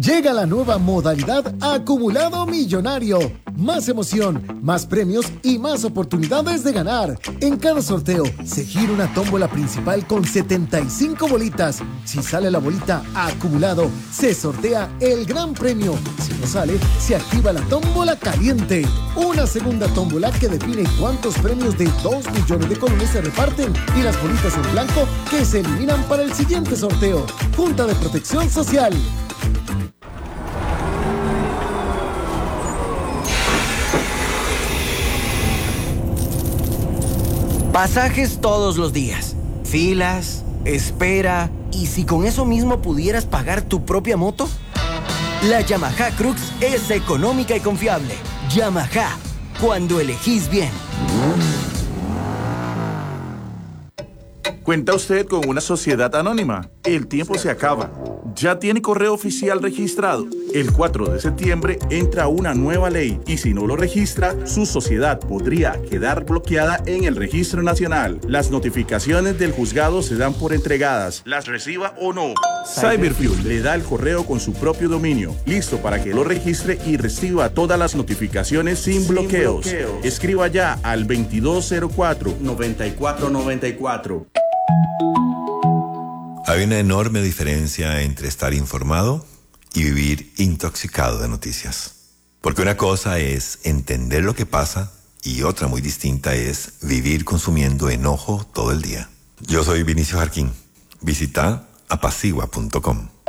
Llega la nueva modalidad Acumulado Millonario. Más emoción, más premios y más oportunidades de ganar. En cada sorteo se gira una tómbola principal con 75 bolitas. Si sale la bolita Acumulado, se sortea el gran premio. Si no sale, se activa la tómbola caliente. Una segunda tómbola que define cuántos premios de 2 millones de colones se reparten y las bolitas en blanco que se eliminan para el siguiente sorteo. Junta de Protección Social. Pasajes todos los días, filas, espera, ¿y si con eso mismo pudieras pagar tu propia moto? La Yamaha Crux es económica y confiable. Yamaha, cuando elegís bien. ¿Cuenta usted con una sociedad anónima? El tiempo se acaba. ¿Ya tiene correo oficial registrado? El 4 de septiembre entra una nueva ley y si no lo registra, su sociedad podría quedar bloqueada en el Registro Nacional. Las notificaciones del juzgado se dan por entregadas, las reciba o no. Cyberfuel le da el correo con su propio dominio, listo para que lo registre y reciba todas las notificaciones sin bloqueos. Escriba ya al 2204-9494. Hay una enorme diferencia entre estar informado y vivir intoxicado de noticias. Porque una cosa es entender lo que pasa y otra muy distinta es vivir consumiendo enojo todo el día. Yo soy Vinicio Jarquín. Visita apacigua.com.